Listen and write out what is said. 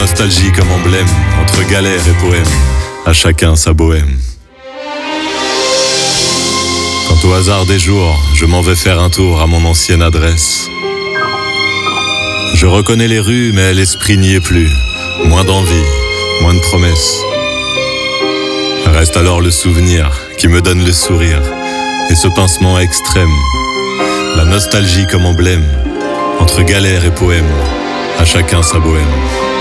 nostalgie comme emblème, entre galère et poème, à chacun sa bohème. Quant au hasard des jours, je m'en vais faire un tour à mon ancienne adresse. Je reconnais les rues, mais l'esprit n'y est plus. Moins d'envie, moins de promesses. Reste alors le souvenir qui me donne le sourire et ce pincement extrême. La nostalgie comme emblème, entre galère et poème, à chacun sa bohème.